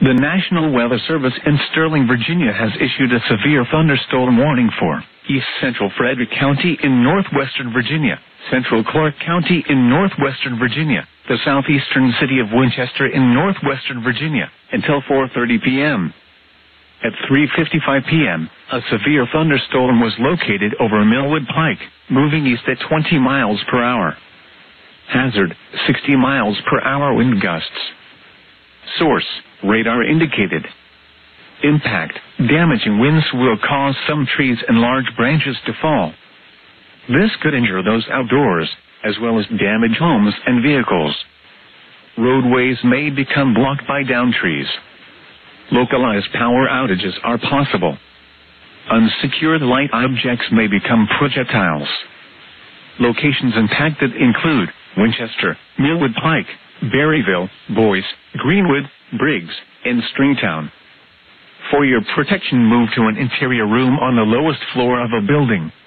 The National Weather Service in Sterling, Virginia has issued a severe thunderstorm warning for East Central Frederick County in northwestern Virginia, Central Clark County in northwestern Virginia, the southeastern city of Winchester in northwestern Virginia, until 4:30 p.m. At 3:55 p.m., a severe thunderstorm was located over Millwood Pike, moving east at 20 miles per hour. Hazard, 60 miles per hour wind gusts. Source, radar indicated. Impact, damaging winds will cause some trees and large branches to fall. This could injure those outdoors, as well as damage homes and vehicles. Roadways may become blocked by downed trees. Localized power outages are possible. Unsecured light objects may become projectiles. Locations impacted include Winchester, Millwood Pike, Berryville, Boyce, Greenwood, Briggs, and Stringtown. For your protection, move to an interior room on the lowest floor of a building.